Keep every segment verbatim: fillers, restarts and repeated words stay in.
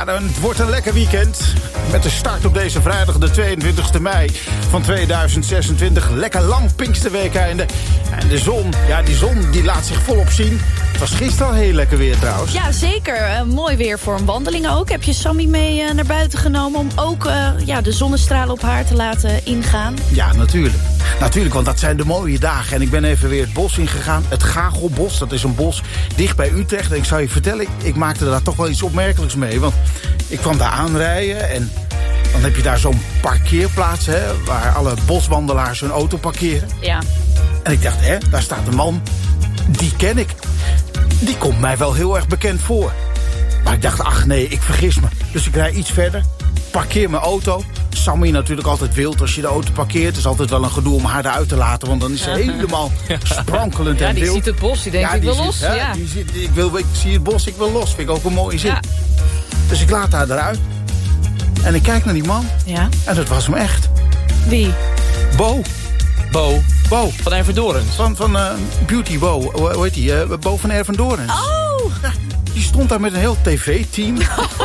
Ja, dan, het wordt een lekker weekend. Met de start op deze vrijdag de tweeëntwintigste mei van tweeduizend zesentwintig. Lekker lang Pinksterweekeinde. En de zon, ja, die zon die laat zich volop zien. Het was gisteren al heel lekker weer trouwens. Ja, zeker. Uh, mooi weer voor een wandeling ook. Heb je Sammy mee uh, naar buiten genomen om ook uh, ja, de zonnestralen op haar te laten ingaan? Ja, natuurlijk. Natuurlijk, want dat zijn de mooie dagen. En ik ben even weer het bos ingegaan. Het Gagelbos, dat is een bos dicht bij Utrecht. En ik zou je vertellen, ik, ik maakte daar toch wel iets opmerkelijks mee. Want ik kwam daar aanrijden en dan heb je daar zo'n parkeerplaats, hè, waar alle boswandelaars hun auto parkeren. Ja. En ik dacht, hè, daar staat een man, die ken ik. Die komt mij wel heel erg bekend voor. Maar ik dacht, ach nee, ik vergis me. Dus ik rijd iets verder, parkeer mijn auto. Sammy natuurlijk altijd wild als je de auto parkeert. Het is altijd wel een gedoe om haar eruit te laten, want dan is ze helemaal sprankelend ja, en wild. Ja, die ziet het bos, die denkt, ja, ik wil los. Ziet, ja, ja. die ziet, ik, wil, ik zie het bos, ik wil los. Vind ik ook een mooie zin. Ja. Dus ik laat haar eruit. En ik kijk naar die man. Ja. En dat was hem echt. Wie? Bo. Bo. Bo. Van Ervendorens. Van, van uh, Beauty Bo. Hoe, hoe heet die? Uh, Bo van Ervendorens. Oh! Ja, die stond daar met een heel tv-team.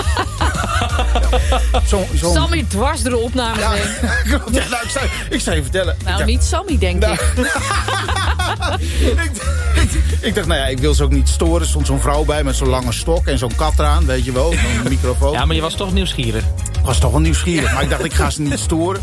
zo, zo... Sammy dwars door de opname ja, heen. klopt. Ja, nou, ik, zou, ik zou je vertellen. Nou, ik dacht, niet Sammy, denk nou, ik. ik, ik. Ik dacht, nou ja, ik wil ze ook niet storen. Er stond zo'n vrouw bij met zo'n lange stok en zo'n kat eraan, weet je wel, zo'n microfoon. Ja, maar je was toch nieuwsgierig? Ik was toch wel nieuwsgierig, maar ik dacht, ik ga ze niet storen.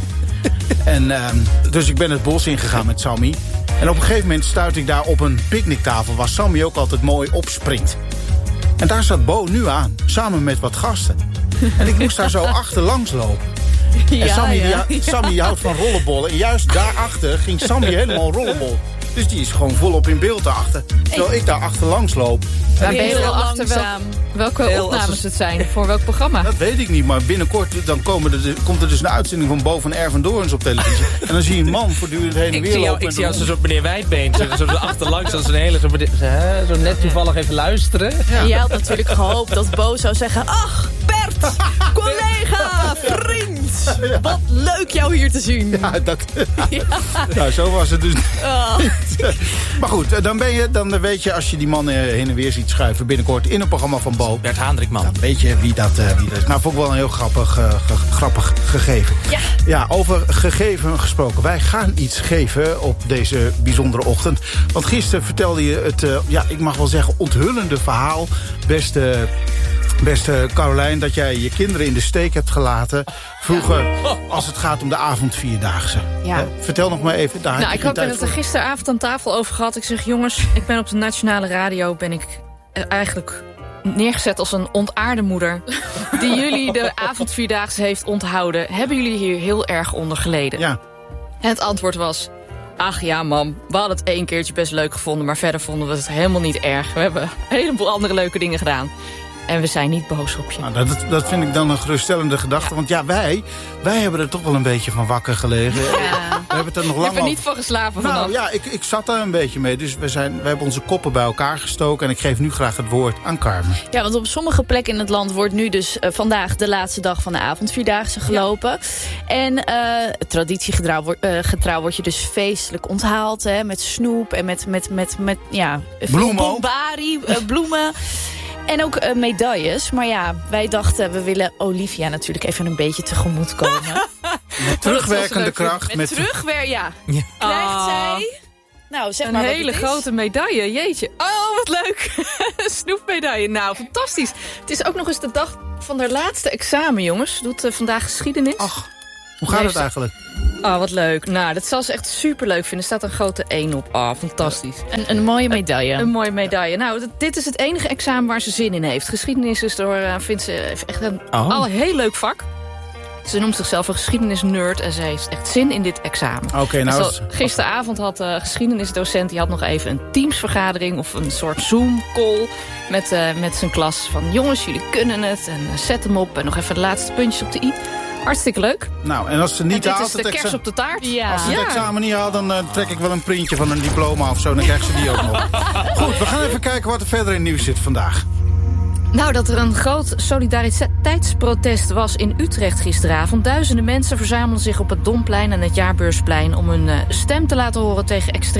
En, uh, dus ik ben het bos ingegaan met Sammy. En op een gegeven moment stuitte ik daar op een picknicktafel, waar Sammy ook altijd mooi opspringt. En daar zat Bo nu aan, samen met wat gasten. En ik moest daar zo achterlangs lopen. Ja, en Sammy, ja, die, ja. Sammy houdt van rollenbollen. En juist daarachter ging Sammy helemaal rollenbollen. Dus die is gewoon volop in beeld daarachter. Terwijl ik daar achterlangs loop. Daar Heel ben je wel achter wel, langzaam. welke Heel opnames als- het zijn, voor welk programma. Dat weet ik niet, maar binnenkort dan komen er, de- komt er dus een uitzending van Bo van Ervendorens op televisie. En dan zie je een man voortdurend heen en Ik weer zie jou, lopen. ik zie jou zo op meneer Wijdbeen. Zo, zo achterlangs, als een hele... Zo, zo, hè, zo net toevallig even luisteren. En jij had natuurlijk gehoopt dat Bo zou zeggen... Ach, Bert, collega, vriend. Wat leuk jou hier te zien. Ja, dat, nou, zo was het dus. Oh. Maar goed, dan, ben je, dan weet je als je die man eh, heen en weer ziet schuiven binnenkort in een programma van Bo. Bert Haandrikman. Dan weet je wie dat, uh, wie dat is. Nou, vond ik wel een heel grappig, uh, ge- grappig gegeven. Ja. Ja, over gegeven gesproken. Wij gaan iets geven op deze bijzondere ochtend. Want gisteren vertelde je het, uh, ja, ik mag wel zeggen, onthullende verhaal. Beste, beste Carolijn, dat jij je kinderen in de steek hebt gelaten. Vroeger, als het gaat om de avondvierdaagse. Ja. Uh, vertel nog maar even. Daar heb Nou, je ik geen had tijd het er voor. gisteravond aan tafel over gehad. Ik zeg, jongens, ik ben op de nationale radio... ben ik eh, eigenlijk neergezet als een ontaarde moeder... die jullie de avondvierdaagse heeft onthouden. Hebben jullie hier heel erg onder geleden? Ja. En het antwoord was... Ach ja, mam, we hadden het één keertje best leuk gevonden... maar verder vonden we het helemaal niet erg. We hebben een heleboel andere leuke dingen gedaan. En we zijn niet boos op je. Nou, dat, dat vind ik dan een geruststellende gedachte. Ja. Want ja, wij, wij hebben er toch wel een beetje van wakker gelegen. Ja. We hebben het er nog Je lang hebt er over. niet van geslapen vanaf. Nou ja, ik, ik zat daar een beetje mee. Dus we, zijn, we hebben onze koppen bij elkaar gestoken. En ik geef nu graag het woord aan Carmen. Ja, want op sommige plekken in het land wordt nu dus uh, vandaag de laatste dag van de avondvierdaagse gelopen. Ja. En uh, traditiegetrouw uh, getrouw word je dus feestelijk onthaald. Hè, met snoep en met, met, met, met ja, Bloemen. bombari, uh, bloemen. En ook uh, medailles. Maar ja, wij dachten, we willen Olivia natuurlijk even een beetje tegemoet komen. Met terugwerkende kracht. Met, Met terugwer, ja. Ja. Krijgt Ah. zij... Nou, zeg Een maar wat hele het is. grote medaille, jeetje. Oh, wat leuk. Snoepmedaille, nou, fantastisch. Het is ook nog eens de dag van haar laatste examen, jongens. Doet uh, vandaag geschiedenis. Ach, hoe gaat Nee, het eigenlijk? Oh, wat leuk. Nou, dat zal ze echt superleuk vinden. Er staat een grote één op. Oh, fantastisch. Een, een mooie medaille. Een mooie medaille. Nou, dit- dit is het enige examen waar ze zin in heeft. Geschiedenis is door, uh, vindt ze echt een Oh. al heel leuk vak. Ze noemt zichzelf een geschiedenisnerd en ze heeft echt zin in dit examen. Oké, okay, En nou... zo, is- gisteravond had de geschiedenisdocent die had nog even een teamsvergadering of een soort Zoom-call met, uh, met zijn klas. Van jongens, jullie kunnen het en uh, zet hem op en nog even de laatste puntjes op de i. Hartstikke leuk. Nou, en als ze En niet dit haalt is het de kers examen... op de taart. Ja. Als ze het Ja. examen niet haalt, dan uh, trek ik wel een printje van een diploma of zo. Dan krijgt ze die ook nog. Goed, we gaan even kijken wat er verder in nieuws zit vandaag. Nou, dat er een groot solidariteitsprotest was in Utrecht gisteravond. Duizenden mensen verzamelden zich op het Domplein en het Jaarbeursplein om hun uh, stem te laten horen tegen extreem